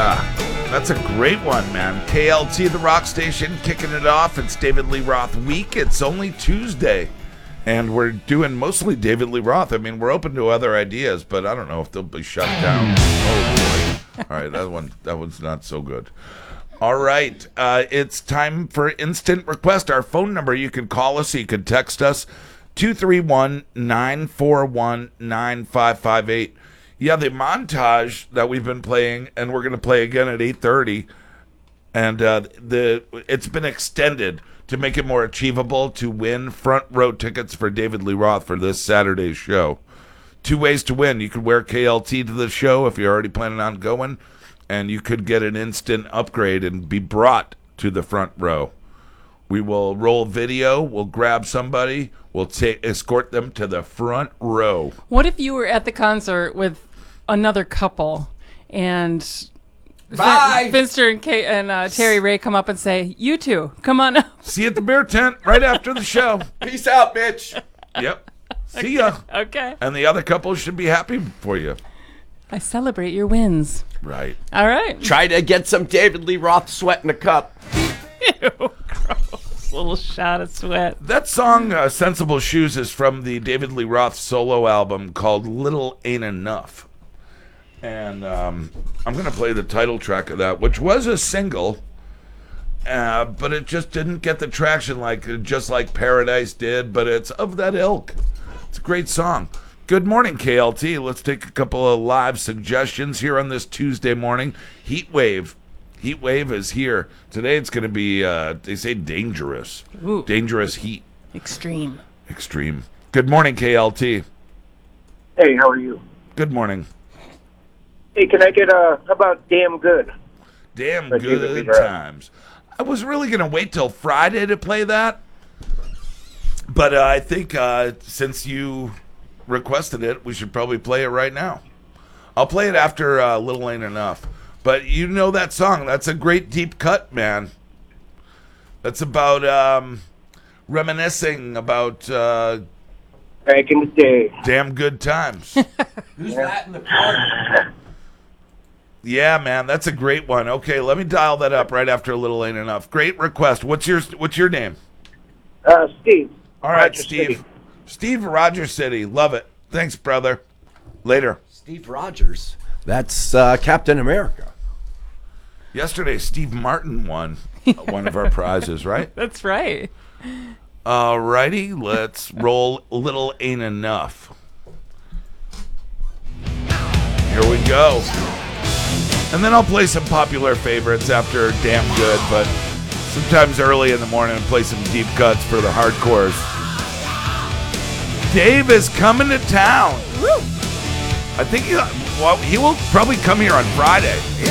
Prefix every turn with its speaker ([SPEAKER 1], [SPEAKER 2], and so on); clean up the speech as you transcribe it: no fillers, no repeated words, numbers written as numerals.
[SPEAKER 1] That's a great one, man. KLT, the rock station, kicking it off. It's David Lee Roth week. It's only Tuesday, and we're doing mostly David Lee Roth. I mean, we're open to other ideas, but I don't know if they'll be shut down. Oh, boy. All right, that one's not so good. All right, it's time for Instant Request. Our phone number, you can call us, you can text us, 231-941-9558. Yeah, the montage that we've been playing, and we're going to play again at 8:30, and it's been extended to make it more achievable to win front row tickets for David Lee Roth for this Saturday's show. 2 ways to win. You could wear KLT to the show if you're already planning on going, and you could get an instant upgrade and be brought to the front row. We will roll video, we'll grab somebody, we'll escort them to the front row.
[SPEAKER 2] What if you were at the concert with another couple and Finster and Terry Ray come up and say, "You two, come on up.
[SPEAKER 1] See you at the beer tent right after the show.
[SPEAKER 3] Peace out, bitch."
[SPEAKER 1] Yep. See ya.
[SPEAKER 2] Okay.
[SPEAKER 1] And the other couple should be happy for you.
[SPEAKER 2] I celebrate your wins.
[SPEAKER 1] Right.
[SPEAKER 2] All right.
[SPEAKER 3] Try to get some David Lee Roth sweat in a cup.
[SPEAKER 2] Ew, gross. Little shot of sweat.
[SPEAKER 1] That song, Sensible Shoes, is from the David Lee Roth solo album called Little Ain't Enough. And I'm going to play the title track of that, which was a single, but it just didn't get the traction just like Paradise did, but it's of that ilk. It's a great song. Good morning, KLT. Let's take a couple of live suggestions here on this Tuesday morning. Heat wave. Heat wave is here. Today it's going to be, they say, dangerous.
[SPEAKER 2] Ooh.
[SPEAKER 1] Dangerous heat.
[SPEAKER 2] Extreme.
[SPEAKER 1] Extreme. Good morning, KLT.
[SPEAKER 4] Hey, how are you?
[SPEAKER 1] Good morning.
[SPEAKER 4] Hey, can I get how about Damn Good?
[SPEAKER 1] Damn
[SPEAKER 4] Like
[SPEAKER 1] good
[SPEAKER 4] David Lee Roth.
[SPEAKER 1] times. I was really going to wait till Friday to play that, but I think since you requested it, we should probably play it right now. I'll play it after Little Ain't Enough. But you know that song. That's a great deep cut, man. That's about reminiscing about
[SPEAKER 4] Back in the day.
[SPEAKER 1] damn good times.
[SPEAKER 3] Who's that in the corner?
[SPEAKER 1] Yeah, man, that's a great one. Okay, let me dial that up right after Little Ain't Enough. Great request. What's your name?
[SPEAKER 4] Steve.
[SPEAKER 1] All right,
[SPEAKER 4] Roger
[SPEAKER 1] Steve.
[SPEAKER 4] City.
[SPEAKER 1] Steve, Roger City. Love it. Thanks, brother. Later.
[SPEAKER 3] Steve Rogers. That's Captain America.
[SPEAKER 1] Yesterday, Steve Martin won one of our prizes, right?
[SPEAKER 2] That's right.
[SPEAKER 1] All righty, let's roll Little Ain't Enough. Here we go. And then I'll play some popular favorites after Damn Good, but sometimes early in the morning play some deep cuts for the hardcores. Dave is coming to town. Woo! I think he will probably come here on Friday.